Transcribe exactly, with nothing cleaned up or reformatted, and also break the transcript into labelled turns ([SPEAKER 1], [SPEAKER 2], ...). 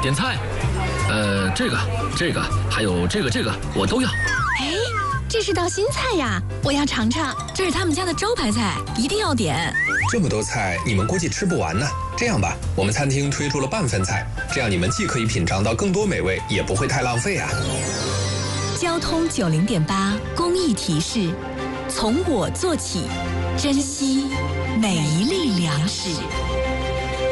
[SPEAKER 1] 点菜。呃，这个、这个，还有这个、这个，我都要。
[SPEAKER 2] 哎，这是道新菜呀，我要尝尝。这是他们家的招牌菜，一定要点。
[SPEAKER 3] 这么多菜，你们估计吃不完呢。这样吧，我们餐厅推出了半份菜，这样你们既可以品尝到更多美味，也不会太浪费啊。
[SPEAKER 2] 交通九零点八公益提示：从我做起，珍惜每一粒粮食。